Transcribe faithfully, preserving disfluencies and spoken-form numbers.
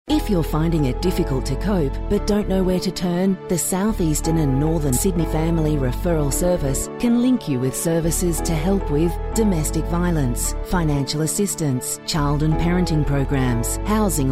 If you're finding it difficult to cope but don't know where to turn, the South Eastern and Northern Sydney Family Referral Service can link you with services to help with domestic violence, financial assistance, child and parenting programs, housing